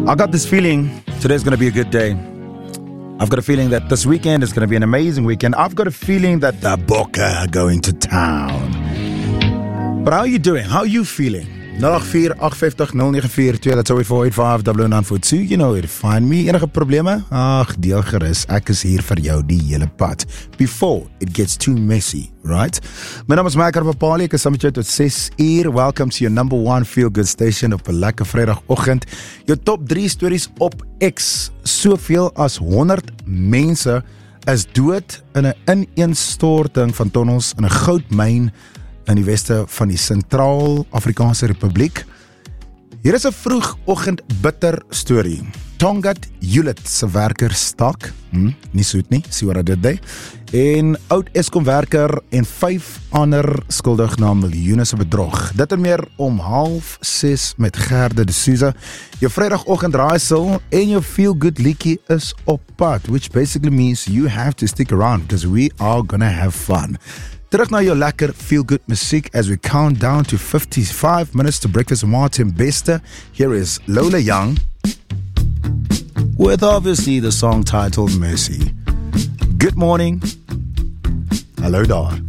I got this feeling today's going to be a good day. I've got a feeling that this weekend is going to be an amazing weekend. I've got a feeling that the Bokke are going to town. But how are you doing? How are you feeling? 084-850-0942, that's 08485-942. You know where to find me. Enige probleme? Ag, deel gerus. Ek is hier vir jou die hele pad. Before it gets too messy, right? My naam is Maiker Papali. Ek is saam met jou tot 6 uur. Welcome to your number one feel-good station op 'n lekker Vrydagoggend. Jou top 3 stories op X. Soveel as 100 mense is dood in 'n ineenstorting van tonnels in 'n goudmyn in die weste van die Sentraal-Afrikaanse Republiek. Hier is 'n vroegoggend bitter storie. Tongat Hewlett se werker stak, nie soet nie, sien wat dit doen. En oud Eskom werker en 5 ander skuldig na miljoene se bedrog. Dit en meer om 5:30 met Gerde de Souza. Jou Vrydagoggend raaisel en jou feel good liedjie is op pad, which basically means you have to stick around because we are gonna have fun. Terug na jou lekker feel-good musiek as we count down to 55 minutes to breakfast with Martin Bester. Here is Lola Young with obviously the song titled Mercy. Good morning. Hello daar.